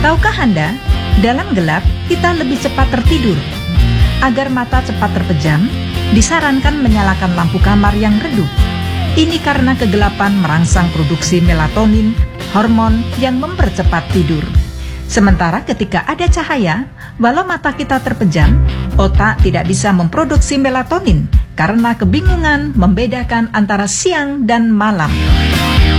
Tahukah Anda, dalam gelap kita lebih cepat tertidur. Agar mata cepat terpejam, disarankan menyalakan lampu kamar yang redup. Ini karena kegelapan merangsang produksi melatonin, hormon yang mempercepat tidur. Sementara ketika ada cahaya, walau mata kita terpejam, otak tidak bisa memproduksi melatonin karena kebingungan membedakan antara siang dan malam.